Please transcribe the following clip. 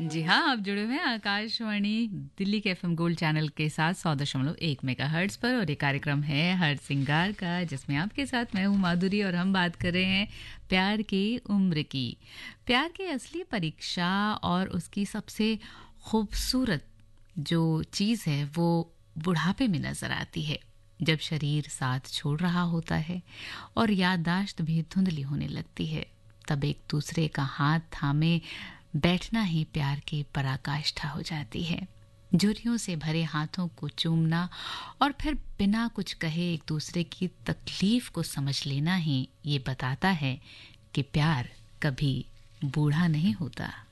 जी हाँ, आप जुड़े हुए हैं आकाशवाणी दिल्ली के एफएम गोल्ड चैनल के साथ 100.1 मेगाहर्ट्ज़ पर और ये कार्यक्रम है हर सिंगार का, जिसमें आपके साथ मैं हूँ माधुरी और हम बात कर रहे हैं प्यार की उम्र की। प्यार की असली परीक्षा और उसकी सबसे खूबसूरत जो चीज़ है वो बुढ़ापे में नज़र आती है, जब शरीर साथ छोड़ रहा होता है और याददाश्त भी धुंधली होने लगती है। तब एक दूसरे का हाथ थामे बैठना ही प्यार की पराकाष्ठा हो जाती है। झुर्रियों से भरे हाथों को चूमना और फिर बिना कुछ कहे एक दूसरे की तकलीफ को समझ लेना ही ये बताता है कि प्यार कभी बूढ़ा नहीं होता।